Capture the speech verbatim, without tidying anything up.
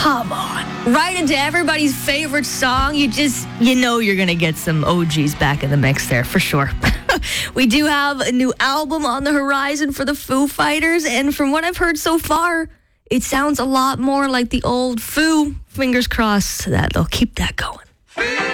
Come on. Right into everybody's favorite song. You just, you know you're going to get some O Gs back in the mix there for sure. We do have a new album on the horizon for the Foo Fighters, and from what I've heard so far, it sounds a lot more like the old Foo. Fingers crossed that they'll keep that going.